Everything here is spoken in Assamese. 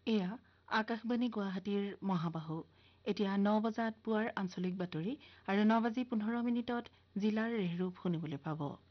এয়া আকাশবাণী গুৱাহাটীৰ মহাবাহু এতিয়া ৯ বজাত পুৱাৰ আঞ্চলিক বাতৰি আৰু ৯ বাজি ১৫ মিনিটত জিলাৰ ৰেহৰূপ শুনিবলৈ পাব।